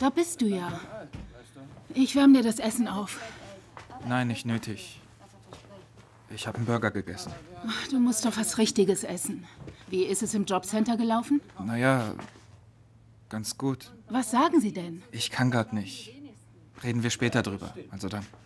Da bist du ja. Ich wärme dir das Essen auf. Nein, nicht nötig. Ich habe einen Burger gegessen. Ach, du musst doch was Richtiges essen. Wie ist es im Jobcenter gelaufen? Naja, ganz gut. Was sagen sie denn? Ich kann grad nicht. Reden wir später drüber. Also dann.